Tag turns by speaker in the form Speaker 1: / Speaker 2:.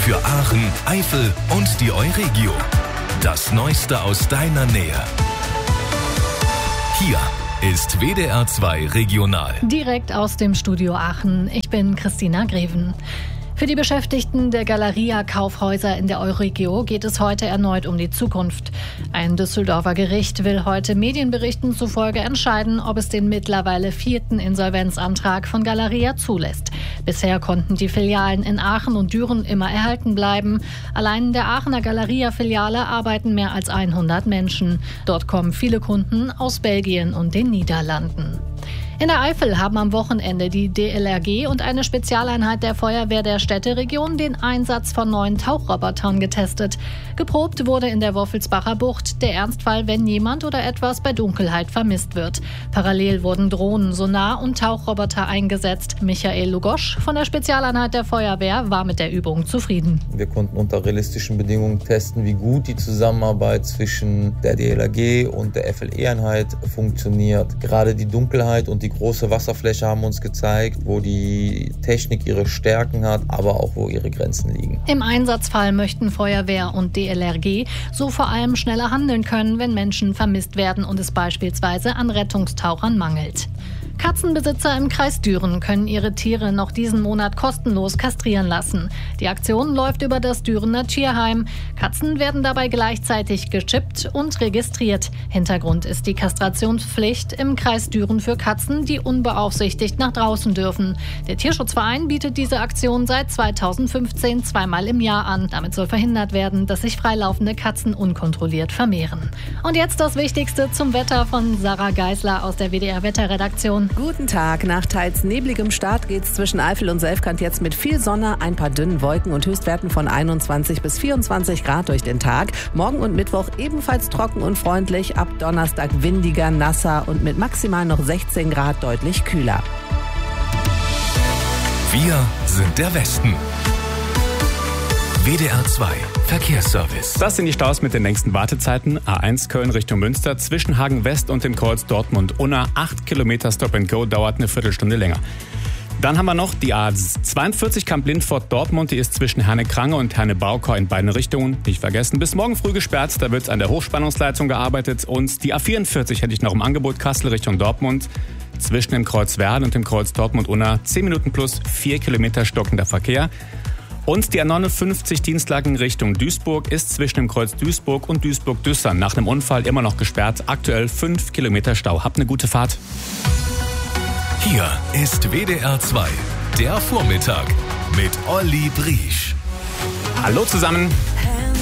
Speaker 1: Für Aachen, Eifel und die Euregio. Das Neueste aus deiner Nähe. Hier ist WDR 2 Regional.
Speaker 2: Direkt aus dem Studio Aachen. Ich bin Christina Greven. Für die Beschäftigten der Galeria-Kaufhäuser in der Euregio geht es heute erneut um die Zukunft. Ein Düsseldorfer Gericht will heute Medienberichten zufolge entscheiden, ob es den mittlerweile 4. Insolvenzantrag von Galeria zulässt. Bisher konnten die Filialen in Aachen und Düren immer erhalten bleiben. Allein in der Aachener Galeria-Filiale arbeiten mehr als 100 Menschen. Dort kommen viele Kunden aus Belgien und den Niederlanden. In der Eifel haben am Wochenende die DLRG und eine Spezialeinheit der Feuerwehr der Städteregion den Einsatz von neuen Tauchrobotern getestet. Geprobt wurde in der Woffelsbacher Bucht der Ernstfall, wenn jemand oder etwas bei Dunkelheit vermisst wird. Parallel wurden Drohnen, Sonar und Tauchroboter eingesetzt. Michael Lugosch von der Spezialeinheit der Feuerwehr war mit der Übung zufrieden.
Speaker 3: Wir konnten unter realistischen Bedingungen testen, wie gut die Zusammenarbeit zwischen der DLRG und der FLE-Einheit funktioniert. Gerade die Dunkelheit und die große Wasserfläche haben uns gezeigt, wo die Technik ihre Stärken hat, aber auch wo ihre Grenzen liegen.
Speaker 2: Im Einsatzfall möchten Feuerwehr und DLRG so vor allem schneller handeln können, wenn Menschen vermisst werden und es beispielsweise an Rettungstauchern mangelt. Katzenbesitzer im Kreis Düren können ihre Tiere noch diesen Monat kostenlos kastrieren lassen. Die Aktion läuft über das Dürener Tierheim. Katzen werden dabei gleichzeitig gechippt und registriert. Hintergrund ist die Kastrationspflicht im Kreis Düren für Katzen, die unbeaufsichtigt nach draußen dürfen. Der Tierschutzverein bietet diese Aktion seit 2015 zweimal im Jahr an. Damit soll verhindert werden, dass sich freilaufende Katzen unkontrolliert vermehren. Und jetzt das Wichtigste zum Wetter von Sarah Geisler aus der WDR-Wetterredaktion.
Speaker 4: Guten Tag. Nach teils nebligem Start geht's zwischen Eifel und Selfkant jetzt mit viel Sonne, ein paar dünnen Wolken und Höchstwerten von 21 bis 24 Grad durch den Tag. Morgen und Mittwoch ebenfalls trocken und freundlich, ab Donnerstag windiger, nasser und mit maximal noch 16 Grad deutlich kühler.
Speaker 1: Wir sind der Westen. WDR 2 Verkehrsservice.
Speaker 5: Das sind die Staus mit den längsten Wartezeiten. A1 Köln Richtung Münster zwischen Hagen West und dem Kreuz Dortmund-Unna. 8 Kilometer Stop and Go, dauert eine Viertelstunde länger. Dann haben wir noch die A42 Kamp-Lindfort-Dortmund. Die ist zwischen Herne-Krange und Herne-Baukau in beiden Richtungen. Nicht vergessen, bis morgen früh gesperrt. Da wird an der Hochspannungsleitung gearbeitet. Und die A44 hätte ich noch im Angebot. Kassel Richtung Dortmund. Zwischen dem Kreuz Werl und dem Kreuz Dortmund-Unna. 10 Minuten plus 4 Kilometer stockender Verkehr. Und die A59 Dienstlagen Richtung Duisburg ist zwischen dem Kreuz Duisburg und Duisburg-Düssern nach einem Unfall immer noch gesperrt. Aktuell 5 Kilometer Stau. Habt eine gute Fahrt.
Speaker 1: Hier ist WDR 2, der Vormittag mit Olli Briesch.
Speaker 5: Hallo zusammen.